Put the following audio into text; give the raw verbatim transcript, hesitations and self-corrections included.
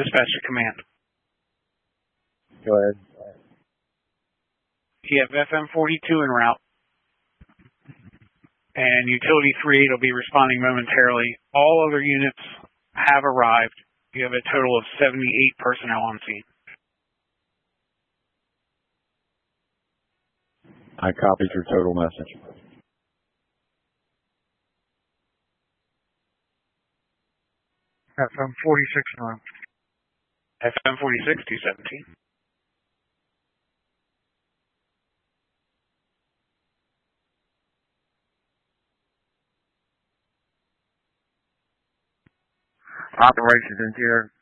Dispatch to command. Go ahead. You have F M forty-two en route. And Utility three eight will be responding momentarily. All other units have arrived. You have a total of seventy-eight personnel on scene. I copied your total message. F M forty-six now. F M forty-six, two seventeen. Operations Interior.